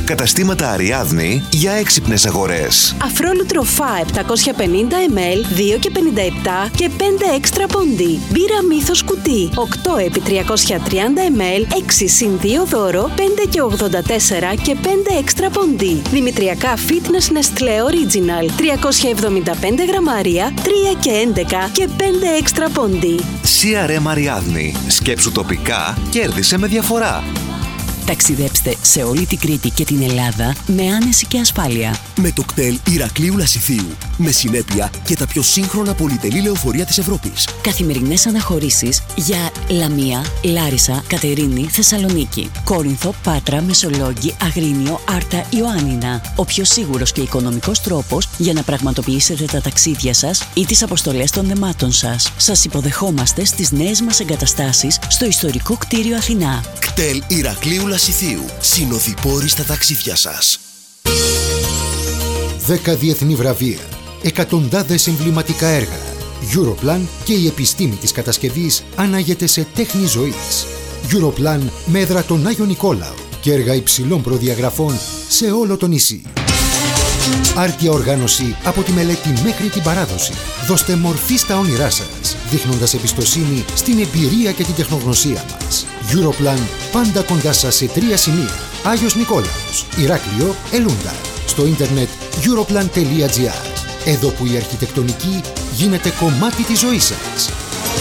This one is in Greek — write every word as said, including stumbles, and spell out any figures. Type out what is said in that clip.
Καταστήματα Αριάδνη για έξυπνες αγορές. Αφρόλουτρο Φα επτακόσια πενήντα μιλιλίτρια, δύο και πενήντα επτά και πέντε έξτρα πόντι. Μπύρα Μύθος κουτί, οκτώ επί τριακόσια τριάντα μιλιλίτρια, έξι συν δύο δώρο, πέντε και ογδόντα τέσσερα και πέντε έξτρα πόντι. Δημητριακά Fitness Nestlé Original, τριακόσια εβδομήντα πέντε γραμμάρια, τρία και έντεκα και πέντε έξτρα πόντι. σι αρ εμ Αριάδνη. Σκέψου τοπικά, κέρδισε με διαφορά. Ταξιδέψτε σε όλη την Κρήτη και την Ελλάδα με άνεση και ασφάλεια. Με το κτέλ Ηρακλείου Λασιθίου. Με συνέπεια και τα πιο σύγχρονα πολυτελή λεωφορεία της Ευρώπης. Καθημερινές αναχωρήσεις για Λαμία, Λάρισα, Κατερίνη, Θεσσαλονίκη, Κόρινθο, Πάτρα, Μεσολόγγι, Αγρίνιο, Άρτα, Ιωάννινα. Ο πιο σίγουρος και οικονομικός τρόπος για να πραγματοποιήσετε τα ταξίδια σας ή τις αποστολές των δεμάτων σας. Σας υποδεχόμαστε στις νέες μας εγκαταστάσεις στο ιστορικό κτίριο Αθηνά. Κτέλ Ηρακλείου Λασιθίου. Συνοδοιπόροι στα ταξίδια σας. Δέκα διεθνή βραβεία, εκατοντάδες εμβληματικά έργα. Europlan και η επιστήμη της κατασκευής ανάγεται σε τέχνη ζωής. Europlan με έδρα τον Άγιο Νικόλαο και έργα υψηλών προδιαγραφών σε όλο το νησί. Άρτια οργάνωση από τη μελέτη μέχρι την παράδοση. Δώστε μορφή στα όνειρά σας, δείχνοντας εμπιστοσύνη στην εμπειρία και την τεχνογνωσία μας. Europlan, πάντα κοντά σας σε τρία σημεία. Άγιος Νικόλαος, Ηράκλειο, Ελούντα. Στο ίντερνετ europlan τελεία gr. Εδώ που η αρχιτεκτονική γίνεται κομμάτι της ζωής σας.